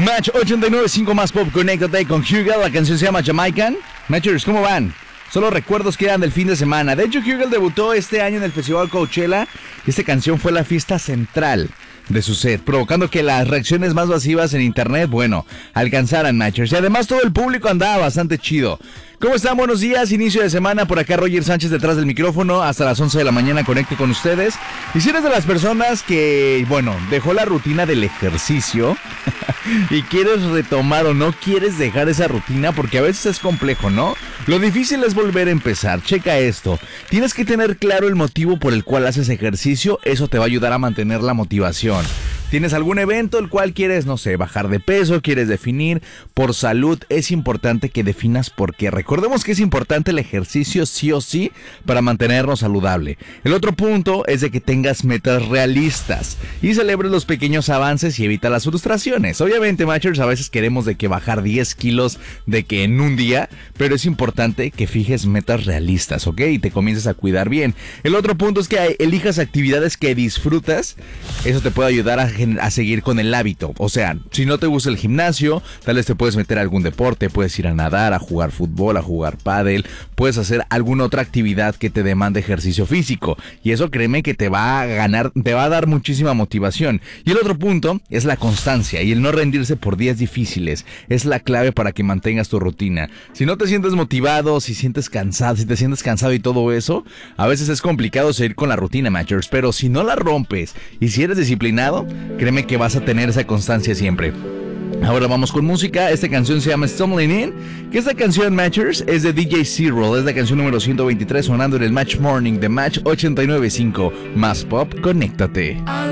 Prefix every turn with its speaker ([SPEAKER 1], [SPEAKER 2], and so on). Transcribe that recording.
[SPEAKER 1] Match 89.5 más pop, conéctate con Hugel, la canción se llama Jamaican. Matchers, ¿cómo van? Solo recuerdos quedan del fin de semana. De hecho, Hugel debutó este año en el Festival Coachella y esta canción fue la fiesta central de su set, provocando que las reacciones más masivas en internet, alcanzaran Matchers. Y además todo el público andaba bastante chido. ¿Cómo están? Buenos días, inicio de semana, por acá Roger Sánchez detrás del micrófono, hasta las 11 de la mañana conecto con ustedes. Y si eres de las personas que, dejó la rutina del ejercicio y quieres retomar o no quieres dejar esa rutina, porque a veces es complejo, ¿no? Lo difícil es volver a empezar. Checa esto, tienes que tener claro el motivo por el cual haces ejercicio, eso te va a ayudar a mantener la motivación. ¿Tienes algún evento el cual quieres, bajar de peso, quieres definir por salud? Es importante que definas por qué. Recordemos que es importante el ejercicio sí o sí para mantenernos saludable. El otro punto es de que tengas metas realistas y celebres los pequeños avances y evita las frustraciones. Obviamente, Matchers, a veces queremos de que bajar 10 kilos de que en un día, pero es importante que fijes metas realistas, ¿ok? Y te comiences a cuidar bien. El otro punto es que elijas actividades que disfrutas. Eso te puede ayudar a seguir con el hábito. O sea, si no te gusta el gimnasio, tal vez te puedes meter a algún deporte, puedes ir a nadar, a jugar fútbol, a jugar pádel, puedes hacer alguna otra actividad que te demande ejercicio físico. Y eso créeme que te va a dar muchísima motivación. Y el otro punto es la constancia y el no rendirse por días difíciles. Es la clave para que mantengas tu rutina. Si no te sientes motivado, si te sientes cansado y todo eso, a veces es complicado seguir con la rutina, Matchers. Pero si no la rompes y si eres disciplinado, créeme que vas a tener esa constancia siempre. Ahora vamos con música. Esta canción se llama Stumbling In, que esta canción, Matchers, es de DJ Zero. Es la canción número 123 sonando en el Match Morning de Match 89.5 más pop. Conéctate.